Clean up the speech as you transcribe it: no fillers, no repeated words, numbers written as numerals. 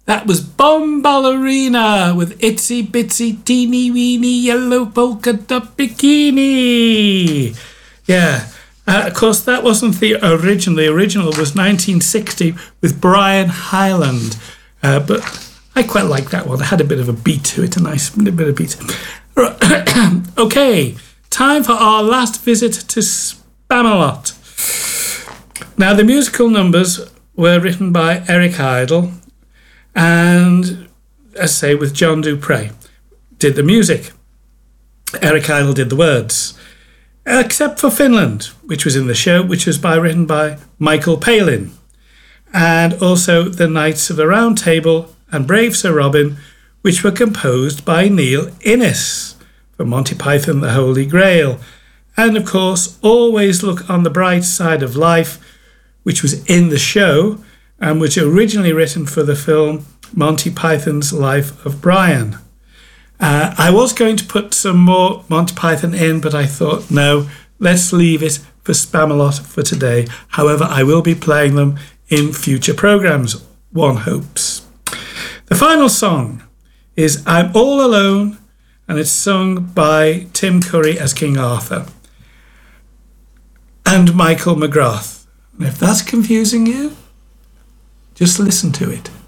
That was Bomb Ballerina with Itsy Bitsy Teeny Weeny Yellow Polka Dot Bikini. Yeah, of course, that wasn't the original. The original was 1960 with Brian Hyland. But I quite like that one. It had a bit of a beat to it, a nice bit of beat. Okay, time for our last visit to Spamalot. Now, the musical numbers were written by Eric Idle and, as I say, with John Dupre. Did the music. Eric Idle did the words. Except for Finland, which was in the show, which was written by Michael Palin. And also The Knights of the Round Table and Brave Sir Robin, which were composed by Neil Innes for Monty Python The Holy Grail. And of course, Always Look on the Bright Side of Life, which was in the show and was originally written for the film Monty Python's Life of Brian. I was going to put some more Monty Python in, but I thought, no, let's leave it for Spamalot for today. However, I will be playing them in future programmes, one hopes. The final song is I'm All Alone, and it's sung by Tim Curry as King Arthur and Michael McGrath. And if that's confusing you, just listen to it.